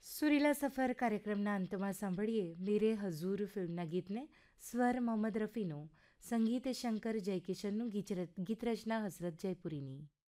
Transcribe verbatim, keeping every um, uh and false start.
સુરીલા સફર કાર્યક્રમના અંતમાં સાંભળીએ મેરે હઝૂર ફિલ્મના ગીતને. સ્વર મોહમ્મદ રફીનો, સંગીત શંકર જયકિશનનું, ગીત ગીત રચના હસરત જયપુરીની.